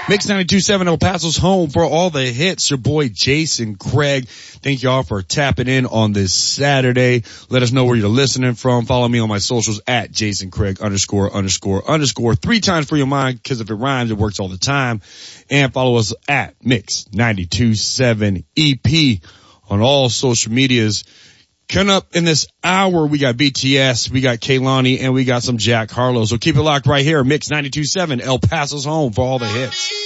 Mix 92.7 El Paso's home for all the hits. Your boy Jason Craig. Thank y'all for tapping in on this Saturday. Let us know where you're listening from. Follow me on my socials at Jason Craig _ 3 times for your mind, because if it rhymes, it works all the time. And follow us at Mix 92.7 EP on all social medias. Coming up in this hour, we got BTS, we got Kehlani, and we got some Jack Harlow. So keep it locked right here. Mix 92.7 El Paso's home for all the hits.